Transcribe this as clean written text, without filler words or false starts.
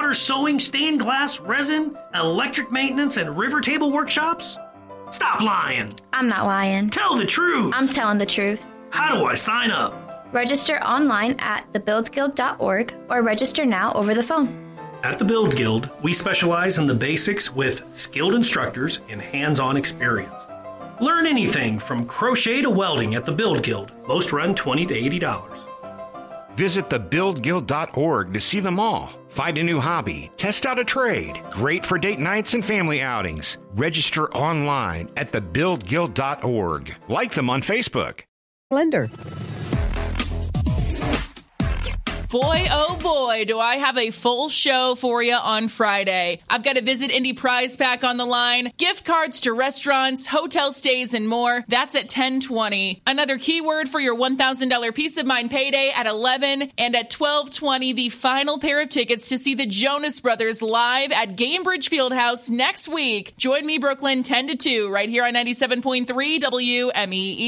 $1 sewing, stained glass, resin, electric maintenance, and river table workshops? Stop lying. I'm not lying. Tell the truth. I'm telling the truth. How do I sign up? Register online at thebuildguild.org or register now over the phone. At the Build Guild, we specialize in the basics with skilled instructors and hands-on experience. Learn anything from crochet to welding at the Build Guild. Most run $20 to $80. Visit thebuildguild.org to see them all. Find a new hobby, test out a trade. Great for date nights and family outings. Register online at thebuildguild.org. Like them on Facebook. Blender. Boy, oh boy, do I have a full show for you on Friday. I've got a Visit Indy prize pack on the line, gift cards to restaurants, hotel stays, and more. That's at 10:20. Another keyword for your $1,000 Peace of Mind payday at 11, and at 12:20, the final pair of tickets to see the Jonas Brothers live at Gamebridge Fieldhouse next week. Join me, Brooklyn, 10 to 2, right here on 97.3 WMEE.